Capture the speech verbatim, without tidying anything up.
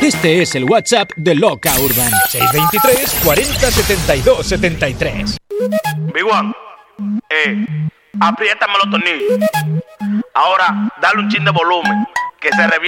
Este es el WhatsApp de Loca Urban. seis dos tres, cuarenta, setenta y dos, setenta y tres. Big One, eh, apriétame los tornillos. Ahora, dale un chin de volumen, que se reviente.